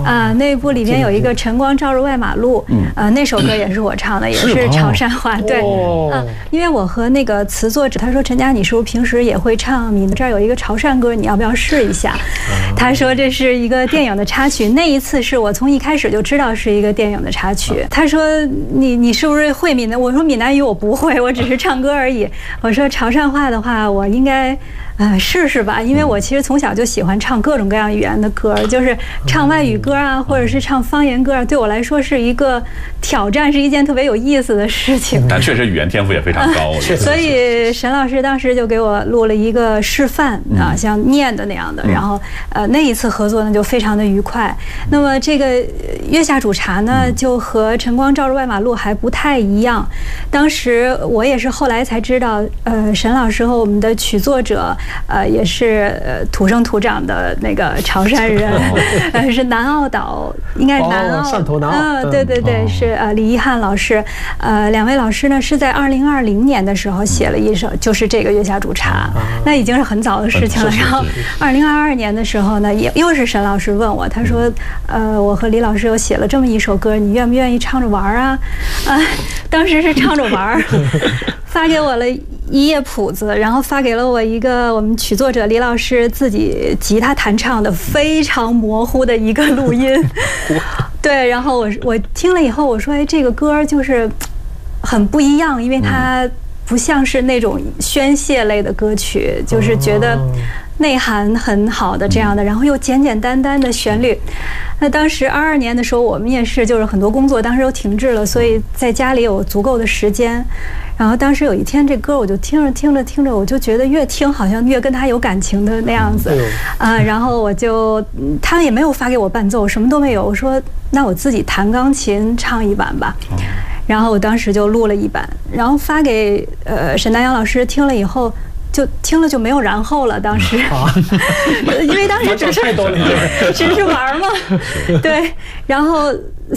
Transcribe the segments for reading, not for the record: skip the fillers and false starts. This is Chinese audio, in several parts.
那部里边有一个晨光照入外马路，那首歌也是我唱的，也是潮汕话。对，因为我和那个词作者他说陈佳，你是不是平时也会唱？你这儿有一个潮汕歌，你要不要试一下？他说这是一个电影的插曲。那一次是我从一开始就知道是一个电影的插曲。他说你是不是会闽南？我说闽南语我不会，我只是唱歌而已。我说潮汕话的话，我应该试试吧，因为我其实从小就喜欢唱各种各样语言的歌，就是唱外语歌啊，或者是唱方言歌，对我来说是一个挑战，是一件特别有意思的事情。 但确实语言天赋也非常高， 所以沈老师当时就给我录了一个示范啊，像念的那样的，然后那一次合作呢就非常的愉快。那么这个月下煮茶呢，就和晨光照入外马路还不太一样。当时我也是后来才知道，沈老师和我们的曲作者。也是土生土长的那个潮汕人，是南澳岛，应该是南澳汕头南澳。 对对对，是李一汉老师。两位老师呢是在2020年的时候写了一首，就是这个月下煮茶，那已经是很早的事情了。然后2022年的时候呢，又是沈老师问我，他说，我和李老师又写了这么一首歌，你愿不愿意唱着玩啊？当时是唱着玩，发给我了一页谱子，然后发给了我一个我们曲作者李老师自己吉他弹唱的非常模糊的一个录音。对，然后我听了以后，我说，哎，这个歌就是很不一样，因为它不像是那种宣泄类的歌曲，就是觉得内涵很好的这样的，然后又简简单单的旋律。那当时22年的时候，我们也是就是很多工作当时都停滞了，所以在家里有足够的时间。然后当时有一天这歌我就听着，我就觉得越听好像越跟他有感情的那样子，然后我就他们也没有发给我伴奏，什么都没有。我说那我自己弹钢琴唱一版吧。然后我当时就录了一版，然后发给沈丹阳老师听了以后。就听了就没有然后了，当时，因为当时只是玩嘛，对。然后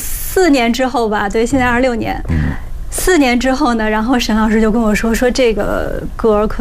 4年之后吧，对，现在26年，4年之后呢，然后沈老师就跟我说这个歌可